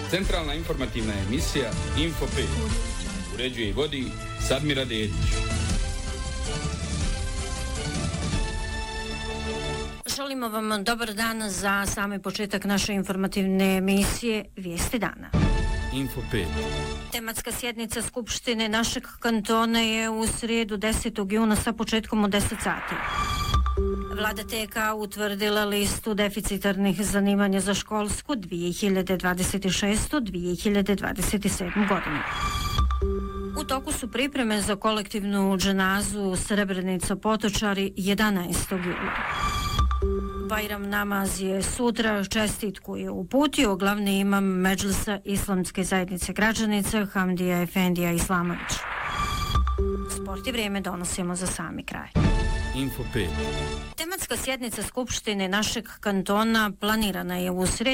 Centralna informativna emisija Info 5. Uređuje i vodi Sadmira Dedić. Želimo vam dobar dan za sami početak naše informativne emisije Vijesti dana. Info 5. Tematska sjednica Skupštine našeg kantona je u srijedu 10. juna sa početkom u 10 sati. Vlada TK utvrdila listu deficitarnih zanimanja za školsku 2026-2027 godinu. U toku su pripreme za kolektivnu dženazu Srebrenica Potočari 11. jula. Bajram namaz je sutra, čestitku je uputio glavni imam Medžlisa Islamske zajednice Gračanica Hamdija Efendija Islamović. Sport i vrijeme donosimo za sami kraj. Info 5. Tematska sjednica Skupštine našeg kantona planirana je u srijedu